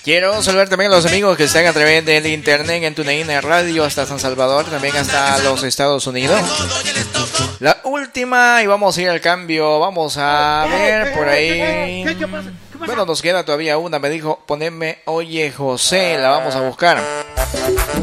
Quiero saludar también a los amigos que están a través del internet en TuneIn Radio hasta San Salvador, también hasta los Estados Unidos. La última y vamos a ir al cambio. Vamos a ver por ahí. ¿Qué pasa? Bueno, nos queda todavía una. Me dijo, poneme Oye José. La vamos a buscar.